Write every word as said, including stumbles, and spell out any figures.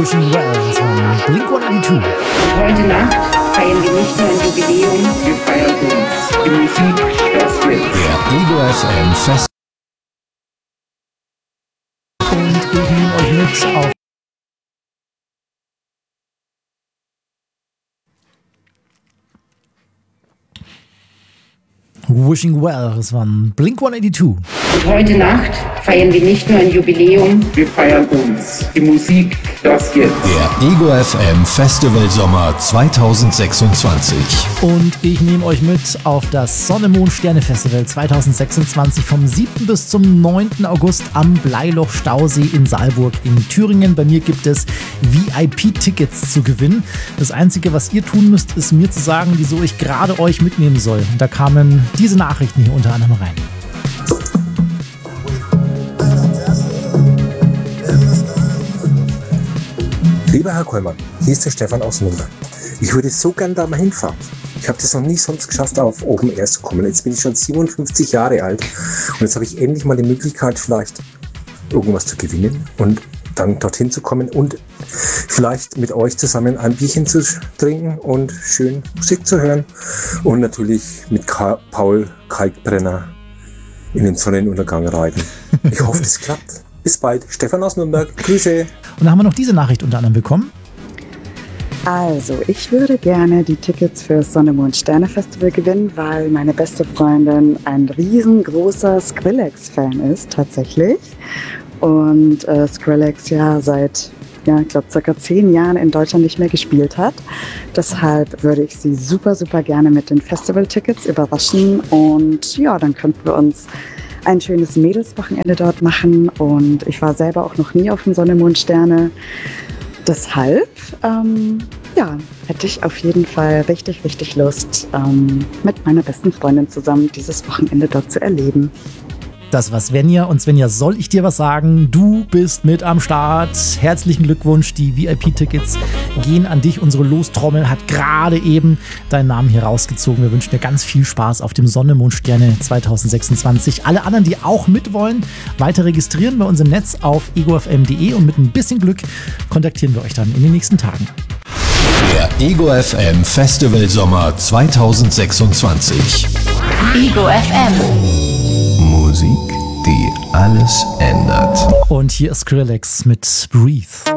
Wishing Well, das war Blink hundertzweiundachtzig. Heute Nacht feiern wir nicht nur ein Jubiläum, wir feiern uns. Die Musik, das wird. Der Ego F M Fest. Und ich nehme euch mit auf Wishing Well, das war Blink hundertzweiundachtzig. Und heute Nacht feiern wir nicht nur ein Jubiläum, wir feiern uns. Die Musik, das jetzt. Der Ego F M Festival Sommer zweitausendsechsundzwanzig. Und ich nehme euch mit auf das Sonne, Mond, Sterne Festival zweitausendsechsundzwanzig vom siebten bis zum neunten August am Bleiloch Stausee in Saalburg in Thüringen. Bei mir gibt es V I P-Tickets zu gewinnen. Das Einzige, was ihr tun müsst, ist mir zu sagen, wieso ich gerade euch mitnehmen soll. Und da kamen diese Nachrichten hier unter anderem rein. Lieber Herr Kollmann, hier ist der Stefan aus Nürnberg. Ich würde so gern da mal hinfahren. Ich habe das noch nie sonst geschafft, auf Open Air zu kommen. Jetzt bin ich schon siebenundfünfzig Jahre alt und jetzt habe ich endlich mal die Möglichkeit, vielleicht irgendwas zu gewinnen und dann dorthin zu kommen und vielleicht mit euch zusammen ein Bierchen zu trinken und schön Musik zu hören und natürlich mit Ka- Paul Kalkbrenner in den Sonnenuntergang reiten. Ich hoffe, es klappt. Bis bald. Stefan aus Nürnberg. Grüße. Und da haben wir noch diese Nachricht unter anderem bekommen. Also, ich würde gerne die Tickets für das Sonne, Mond, Sterne Festival gewinnen, weil meine beste Freundin ein riesengroßer Skrillex-Fan ist, tatsächlich. Und äh, Skrillex ja seit, ja, ich glaube, circa zehn Jahren in Deutschland nicht mehr gespielt hat. Deshalb würde ich sie super, super gerne mit den Festival-Tickets überraschen. Und ja, dann könnten wir uns ein schönes Mädelswochenende dort machen. Und ich war selber auch noch nie auf dem Sonne, Mond, Sterne. Deshalb, ähm, ja, hätte ich auf jeden Fall richtig, richtig Lust, ähm, mit meiner besten Freundin zusammen dieses Wochenende dort zu erleben. Das war Svenja. Und Svenja, soll ich dir was sagen? Du bist mit am Start. Herzlichen Glückwunsch. Die V I P-Tickets gehen an dich. Unsere Lostrommel hat gerade eben deinen Namen hier rausgezogen. Wir wünschen dir ganz viel Spaß auf dem Sonne, Mond, Sterne zweitausendsechsundzwanzig. Alle anderen, die auch mitwollen, weiter registrieren bei uns im Netz auf ego f m punkt d e und mit ein bisschen Glück kontaktieren wir euch dann in den nächsten Tagen. Der Ego F M Festival Sommer zweitausendsechsundzwanzig. Ego F M. Musik, die alles ändert. Und hier ist Skrillex mit Breathe.